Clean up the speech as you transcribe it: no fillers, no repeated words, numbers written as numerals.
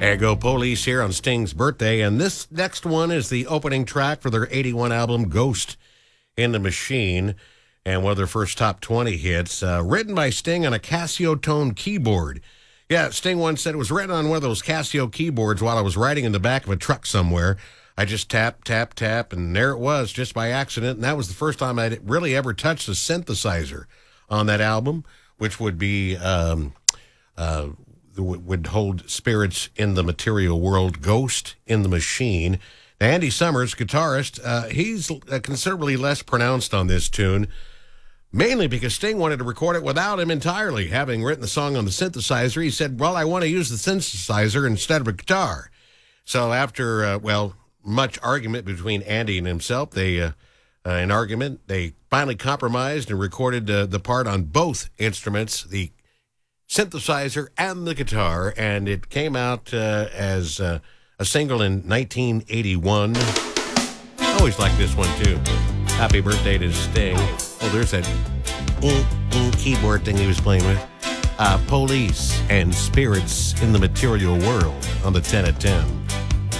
There go Police here on Sting's birthday, and this next one is the opening track for their 81 album, Ghost in the Machine, and one of their first top 20 hits, written by Sting on a Casio Tone keyboard. Yeah, Sting once said it was written on one of those Casio keyboards while I was riding in the back of a truck somewhere. I just tap, tap, tap, and there it was, just by accident, and that was the first time I'd really ever touched a synthesizer on that album, which would be... would hold Spirits in the Material World, Ghost in the Machine. Now, Andy Summers, guitarist, he's considerably less pronounced on this tune, mainly because Sting wanted to record it without him entirely. Having written the song on the synthesizer, he said, well, I want to use the synthesizer instead of a guitar. So after, much argument between Andy and himself, they finally compromised and recorded the part on both instruments, the synthesizer and the guitar, and it came out as a single in 1981. Always like this one too. Happy birthday to Sting. Oh, there's that keyboard thing he was playing with. Police and Spirits in the Material World on the 10 at 10.